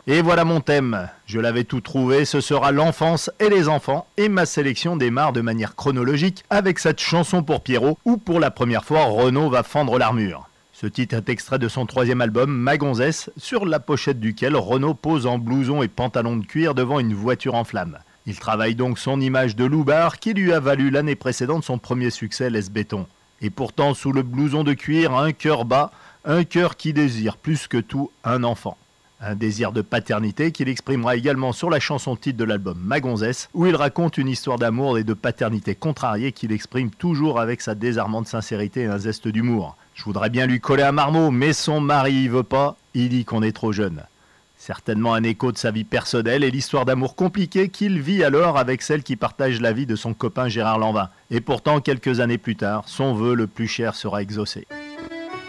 Et voilà mon thème. Je l'avais tout trouvé, ce sera l'enfance et les enfants. Et ma sélection démarre de manière chronologique avec cette chanson pour Pierrot où pour la première fois Renaud va fendre l'armure. Ce titre est extrait de son 3e album, Ma Gonzesse, sur la pochette duquel Renaud pose en blouson et pantalon de cuir devant une voiture en flammes. Il travaille donc son image de loupard qui lui a valu l'année précédente son premier succès, Laisse Béton. Et pourtant, sous le blouson de cuir, un cœur bat, un cœur qui désire plus que tout un enfant. Un désir de paternité qu'il exprimera également sur la chanson titre de l'album Ma Gonzesse, où il raconte une histoire d'amour et de paternité contrariée qu'il exprime toujours avec sa désarmante sincérité et un zeste d'humour. Je voudrais bien lui coller un marmot, mais son mari y veut pas, il dit qu'on est trop jeune. Certainement un écho de sa vie personnelle et l'histoire d'amour compliquée qu'il vit alors avec celle qui partage la vie de son copain Gérard Lanvin. Et pourtant, quelques années plus tard, son vœu le plus cher sera exaucé.